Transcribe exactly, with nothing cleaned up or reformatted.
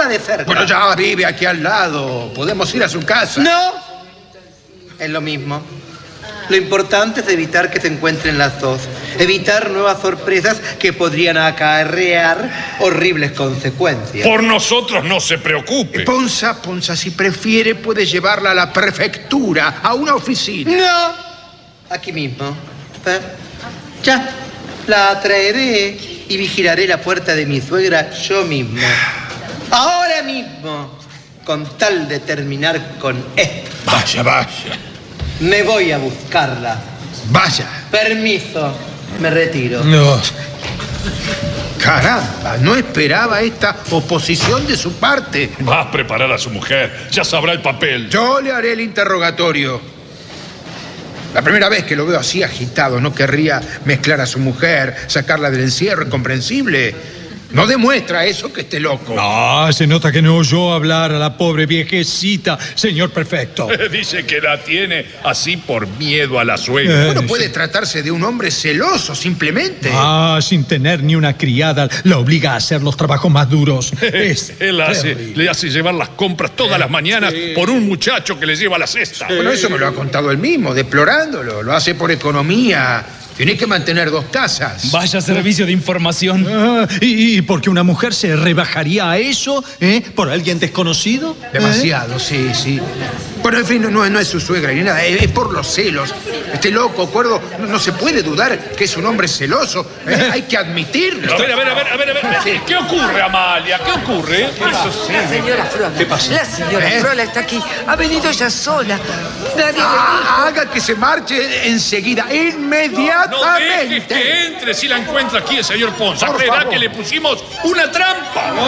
nada de cerca. Bueno, ya vive aquí al lado. Podemos ir a su casa. No. Es lo mismo. Lo importante es evitar que se encuentren las dos. Evitar nuevas sorpresas que podrían acarrear horribles consecuencias. Por nosotros no se preocupe. Ponza, Ponza, si prefiere, puede llevarla a la prefectura, a una oficina. No. Aquí mismo. ¿Eh? Ya. La traeré y vigilaré la puerta de mi suegra yo mismo. Ahora mismo. Con tal de terminar con esto. Vaya, vaya. Me voy a buscarla. Vaya. Permiso. Me retiro. No. Caramba, no esperaba esta oposición de su parte. Va a preparar a su mujer. Ya sabrá el papel. Yo le haré el interrogatorio. La primera vez que lo veo así agitado, no querría mezclar a su mujer, sacarla del encierro, es comprensible. No demuestra eso que esté loco. Ah, se nota que no oyó hablar a la pobre viejecita, señor prefecto. Dice que la tiene así por miedo a la suegra. Bueno, puede tratarse de un hombre celoso, simplemente. Ah, sin tener ni una criada, la obliga a hacer los trabajos más duros. Es Él hace, terrible. le hace llevar las compras todas las mañanas Sí. por un muchacho que le lleva la cesta. Bueno, eso me lo ha contado él mismo, deplorándolo. Lo hace por economía. Tiene que mantener dos casas. Vaya servicio de información. Ah, ¿y, y por qué una mujer se rebajaría a eso? ¿Eh? ¿Por alguien desconocido? Demasiado, sí, sí. Bueno, en fin, no, no, no es su suegra ni nada, es, es por los celos. Este loco, cuerdo, no, no se puede dudar que es un hombre celoso. ¿Eh? Hay que admitirlo. A ver, a ver, a ver, a ver, a ver. Sí. ¿Qué ocurre, Amalia? ¿Qué ocurre? La señora Frola. ¿Qué pasa? La señora ¿Eh? Frola está aquí. Ha venido ella sola. Nadie Ah, haga que se marche enseguida, No dejes inmediatamente. que entre si la encuentra aquí el señor Ponza. Por Creerá favor. que le pusimos una trampa.